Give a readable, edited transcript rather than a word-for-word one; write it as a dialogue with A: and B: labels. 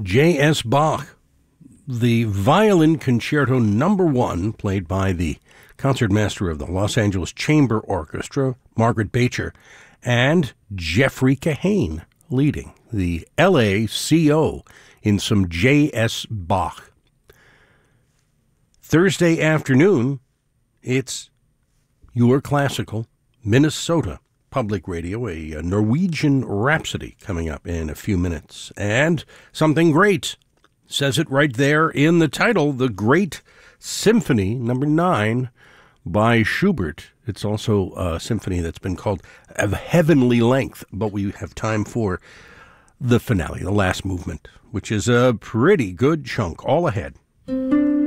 A: J.S. Bach, the Violin Concerto Number 1, played by the concertmaster of the Los Angeles Chamber Orchestra, Margaret Beecher, and Jeffrey Kahane leading the LACO in some J.S. Bach. Thursday afternoon, it's Your Classical Minnesota Public Radio, a Norwegian Rhapsody coming up in a few minutes. And something great, says it right there in the title, the Great Symphony Number 9 by Schubert. It's also a symphony that's been called of heavenly length, but we have time for the finale, the last movement, which is a pretty good chunk all ahead.